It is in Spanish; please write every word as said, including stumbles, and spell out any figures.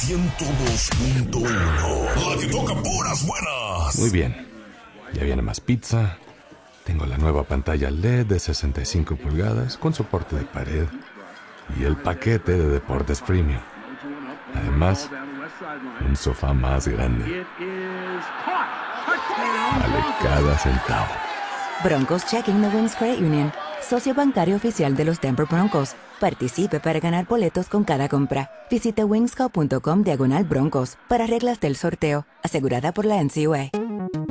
ciento dos punto uno. La que toca puras buenas. Muy bien. Ya viene más pizza. Tengo la nueva pantalla L E D de sesenta y cinco pulgadas con soporte de pared. Y el paquete de deportes premium. Además, un sofá más grande. Vale cada centavo. Broncos Checking the Wings Credit Union. Socio bancario oficial de los Denver Broncos. Participe para ganar boletos con cada compra. Visite wingsco punto com diagonal broncos para reglas del sorteo. Asegurada por la N C U A.